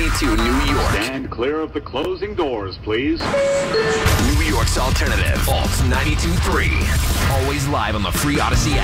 52 New York. Stand clear of the closing doors, please. New York's alternative. Alt 92.3. Always live on the free Odyssey app.